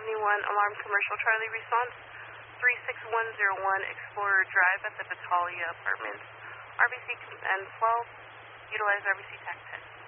Alarm Commercial Charlie response 36101 Explorer Drive at the Battaglia Apartments. RBC and 12, utilize RBC TAC 10.